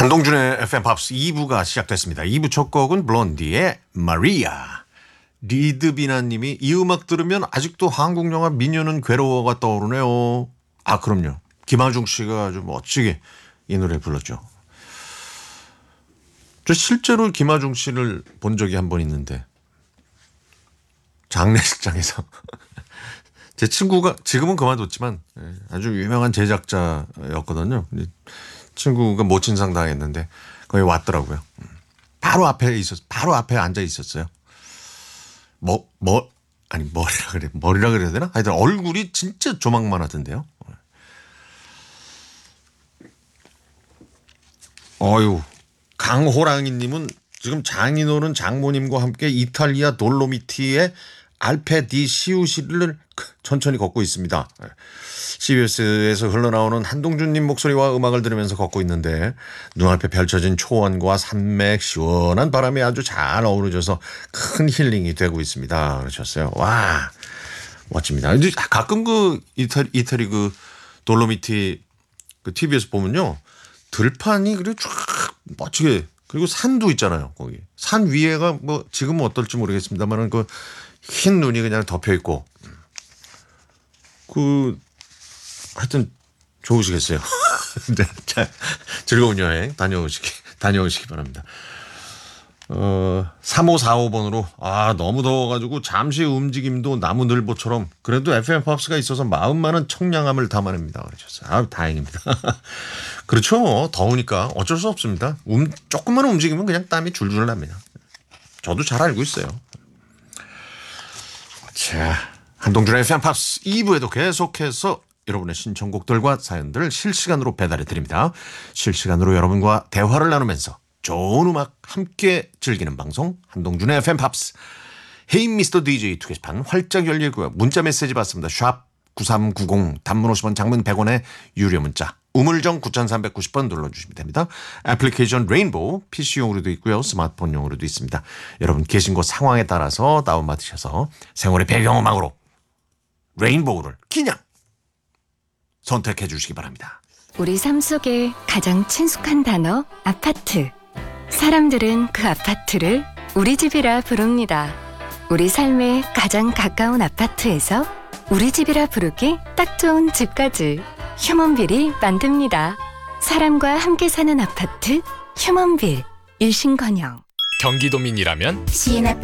한동준의 FM 팝스 2부가 시작됐습니다. 2부 첫 곡은 블론디의 마리아. 리드비나님이 이 음악 들으면 아직도 한국 영화 미녀는 괴로워가 떠오르네요. 아 그럼요. 김하중 씨가 아주 멋지게 이 노래를 불렀죠. 저 실제로 김하중 씨를 본 적이 한 번 있는데 장례식장에서 제 친구가 지금은 그만뒀지만 아주 유명한 제작자였거든요. 친구가 모친상 당했는데 거기 왔더라고요. 바로 앞에 바로 앞에 앉아 있었어요. 머리라 그래야 되나? 하여튼 얼굴이 진짜 조망만 하던데요. 어유 강호랑이님은 지금 장인어른 장모님과 함께 이탈리아 돌로미티의 알페 디 시우시를 천천히 걷고 있습니다. CBS에서 흘러나오는 한동준님 목소리와 음악을 들으면서 걷고 있는데 눈앞에 펼쳐진 초원과 산맥 시원한 바람이 아주 잘 어우러져서 큰 힐링이 되고 있습니다. 그러셨어요. 와 멋집니다. 가끔 그 이태리 그 돌로미티 그 TV에서 보면요 들판이 그리고 쫙 멋지게 그리고 산도 있잖아요. 거기 산 위에가 뭐 지금은 어떨지 모르겠습니다만은 그 흰 눈이 그냥 덮여 있고 그 하여튼 좋으시겠어요. 네, 자, 즐거운 여행 다녀오시기 바랍니다. 3545번으로 너무 더워가지고 잠시 움직임도 나무늘보처럼 그래도 FM 팝스가 있어서 마음만은 청량함을 담아냅니다. 그러셨어요. 다행입니다. 그렇죠. 더우니까 어쩔 수 없습니다. 조금만 움직이면 그냥 땀이 줄줄 납니다. 저도 잘 알고 있어요. 자, 한동준의 FM 팝스 2부에도 계속해서 여러분의 신청곡들과 사연들을 실시간으로 배달해 드립니다. 실시간으로 여러분과 대화를 나누면서 좋은 음악 함께 즐기는 방송 한동준의 FM 팝스. 헤이 미스터 DJ 투게시판 활짝 열리고요. 문자 메시지 받습니다. 샵 9390 단문 50원 장문 100원의 유료 문자 우물정 9390번 눌러주시면 됩니다. 애플리케이션 레인보우 PC용으로도 있고요. 스마트폰용으로도 있습니다. 여러분 계신 곳 상황에 따라서 다운받으셔서 생활의 배경음악으로 레인보우를 그냥 선택해 주시기 바랍니다. 우리 삶 속에 가장 친숙한 단어 아파트. 사람들은 그 아파트를 우리 집이라 부릅니다. 우리 삶에 가장 가까운 아파트에서 우리 집이라 부르기 딱 좋은 집까지 휴먼빌이 만듭니다. 사람과 함께 사는 아파트 휴먼빌. 일신건영. 경기도민이라면 시내